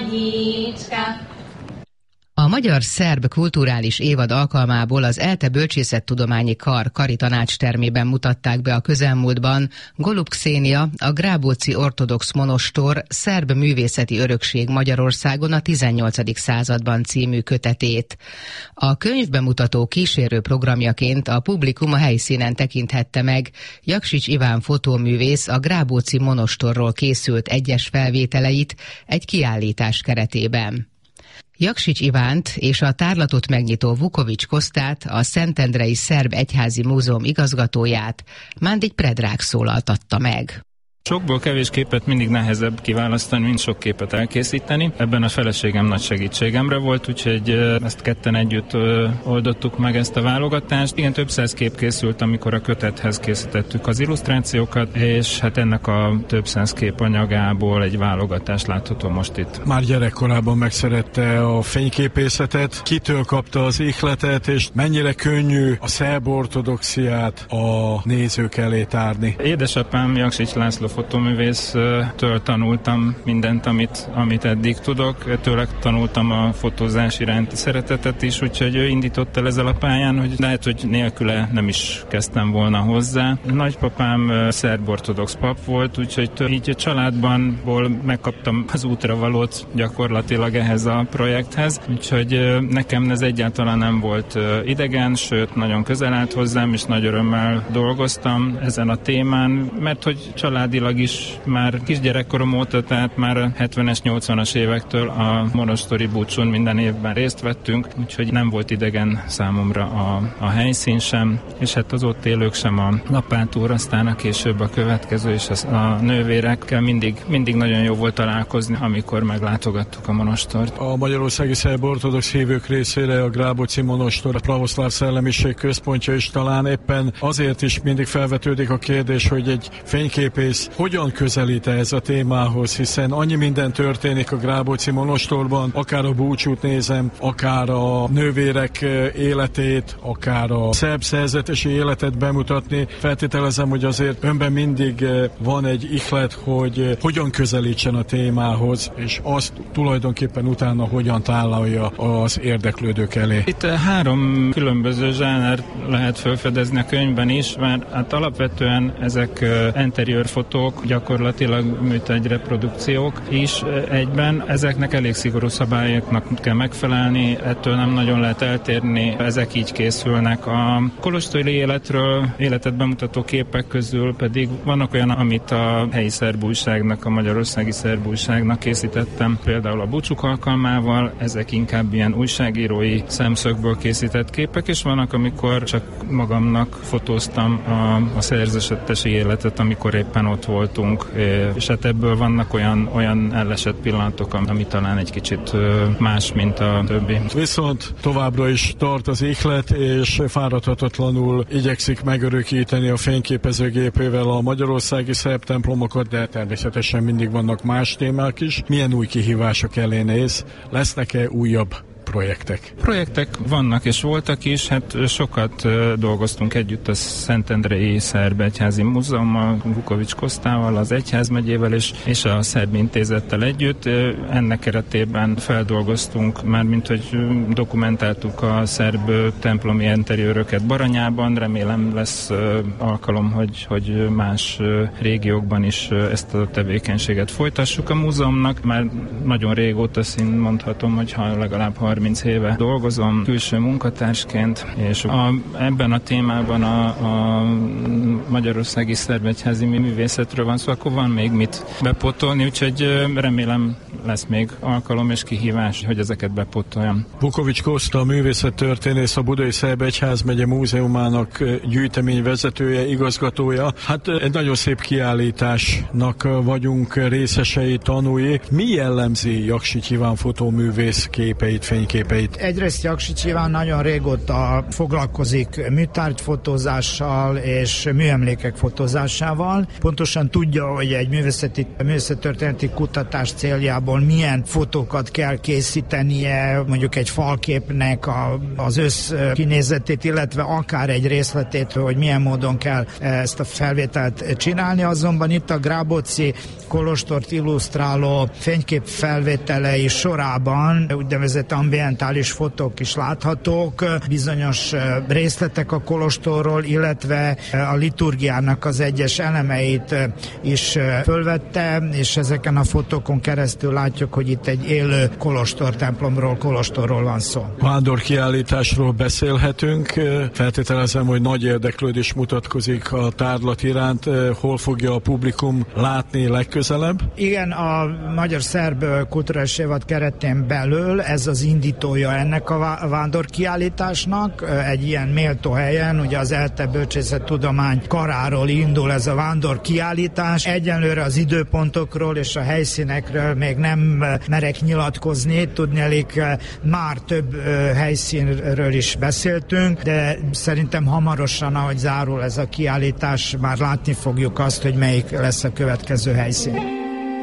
A Magyar-Szerb Kulturális Évad alkalmából az ELTE Bölcsészettudományi Kar kari tanácstermében mutatták be a közelmúltban Golub Kszénia, a Grábóci Ortodox Monostor szerb művészeti örökség Magyarországon a 18. században című kötetét. A könyvbemutató kísérő programjaként a publikum a helyszínen tekinthette meg Jaksics Iván fotóművész a Grábóci Monostorról készült egyes felvételeit egy kiállítás keretében. Jaksics Ivánt és a tárlatot megnyitó Vukovics Kosztát, a Szentendrei Szerb Egyházi Múzeum igazgatóját Mándigy Predrag szólaltatta meg. Sokból kevés képet mindig nehezebb kiválasztani, mint sok képet elkészíteni. Ebben a feleségem nagy segítségemre volt, úgyhogy ezt ketten együtt oldottuk meg ezt a válogatást. Igen, több száz kép készült, amikor a kötethez készítettük az illusztrációkat, és hát ennek a több száz kép anyagából egy válogatás látható most itt. Már gyerekkorában megszerette a fényképészetet, kitől kapta az ihletet, és mennyire könnyű a szerb ortodoxiát a nézők elé tárni? Édesapám Jaksics László fotóművésztől tanultam mindent, amit eddig tudok. Tőle tanultam a fotózás iránti szeretetet is, úgyhogy ő indított el ezzel a pályán, hogy lehet, hogy nélküle nem is kezdtem volna hozzá. Nagypapám szerb-ortodox pap volt, úgyhogy így a családbanból megkaptam az útravalót gyakorlatilag ehhez a projekthez, úgyhogy nekem ez egyáltalán nem volt idegen, sőt, nagyon közel állt hozzám, és nagy örömmel dolgoztam ezen a témán, mert hogy családilag is már kisgyerekkorom óta, tehát már a 70-es, 80-as évektől a monostori búcsún minden évben részt vettünk, úgyhogy nem volt idegen számomra a helyszín sem, és hát az ott élők sem, a lapátúr, aztán a később a következő, és a nővérekkel mindig nagyon jó volt találkozni, amikor meglátogattuk a monostort. A magyarországi szerb ortodox hívők részére a Grábóci Monostor a pravoszláv szellemiség központja, és talán éppen azért is mindig felvetődik a kérdés, hogy egy fényképész hogyan közelít ez a témához, hiszen annyi minden történik a Grábóci Monostorban, akár a búcsút nézem, akár a nővérek életét, akár a szerb szerzetesi életet bemutatni. Feltételezem, hogy azért önben mindig van egy ihlet, hogy hogyan közelítsen a témához, és azt tulajdonképpen utána hogyan tálalja az érdeklődők elé. Itt 3 különböző zsáner lehet felfedezni a könyvben is, mert hát alapvetően ezek interiőr fotók, gyakorlatilag műtárgy reprodukciók is egyben. Ezeknek elég szigorú szabályoknak kell megfelelni, ettől nem nagyon lehet eltérni, ezek így készülnek. A kolostori életet bemutató képek közül pedig vannak olyan, amit a helyi szerb újságnak, a magyarországi szerb újságnak készítettem, például a búcsúk alkalmával, ezek inkább ilyen újságírói szemszögből készített képek, és vannak, amikor csak magamnak fotóztam a szerzetesi életet, amikor éppen ott voltunk, és hát ebből vannak olyan ellesett pillanatok, ami talán egy kicsit más, mint a többi. Viszont továbbra is tart az ihlet, és fáradhatatlanul igyekszik megörökíteni a fényképezőgépével a magyarországi szerb templomokat, de természetesen mindig vannak más témák is. Milyen új kihívások elé néz? Lesznek-e újabb projektek vannak és voltak is, hát sokat dolgoztunk együtt a Szentendrei Szerb Egyházi Múzeummal, Vukovics Kosztával, az Egyházmegyével és a Szerb Intézettel együtt. Ennek keretében feldolgoztunk, mármint hogy dokumentáltuk a szerb templomi interiőröket Baranyában, remélem lesz alkalom, hogy más régiókban is ezt a tevékenységet folytassuk a múzeumnak. Már nagyon régóta mondhatom, hogy legalább 30 éve dolgozom külső munkatársként, és ebben a témában a magyarországi szerb egyházi művészetről van szó, akkor van még mit bepótolni, úgyhogy remélem lesz még alkalom és kihívás, hogy ezeket bepótoljam. Vukovics Koszta, a művészettörténész, a Budai Szerb Egyházmegye Múzeumának gyűjteményvezetője, igazgatója. Hát egy nagyon szép kiállításnak vagyunk részesei, tanúi. Mi jellemzi Jaksics Iván fotóművész képeit, fényképeit? fényképeit. Egyrészt Jakšić Iván nagyon régóta foglalkozik műtárgyfotózással és műemlékek fotózásával. Pontosan tudja, hogy egy művészettörténeti kutatás céljából milyen fotókat kell készítenie, mondjuk egy falképnek az összkinézetét, illetve akár egy részletét, hogy milyen módon kell ezt a felvételt csinálni. Azonban itt a Grábóci kolostort illusztráló fénykép felvételei sorában úgynevezett ambientális fotók is láthatók, bizonyos részletek a kolostorról, illetve a liturgiának az egyes elemeit is fölvette, és ezeken a fotókon keresztül látjuk, hogy itt egy élő kolostortemplomról, kolostorról van szó. Vándorkiállításról beszélhetünk. Feltételezem, hogy nagy érdeklődés mutatkozik a tárlat iránt. Hol fogja a publikum látni legközelebb? Igen, a Magyar-Szerb Kulturális Évad keretén belül ez az indítója ennek a vándorkiállításnak. Egy ilyen méltó helyen, ugye az ELTE Bölcsészettudomány karáról indul ez a vándorkiállítás. Egyenlőre az időpontokról és a helyszínekről még nem merek nyilatkozni. Tudniillik, már több helyszínről is beszéltünk, de szerintem hamarosan, ahogy zárul ez a kiállítás, már látni fogjuk azt, hogy melyik lesz a következő helyszín.